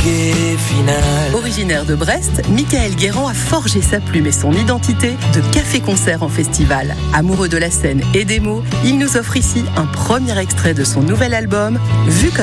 bouquet final. Originaire de Brest, Michael Guérand a forgé sa plume et son identité de café-concert en festival. Amoureux de la scène et des mots, il nous offre ici un premier extrait de son nouvel album, Vu comme